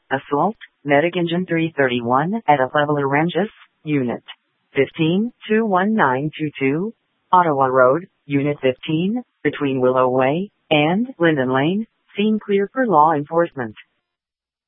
Assault, Medic Engine 331 at a level Ranges, Unit 15, 21922, Ottawa Road, Unit 15, between Willow Way and Linden Lane, scene clear for law enforcement.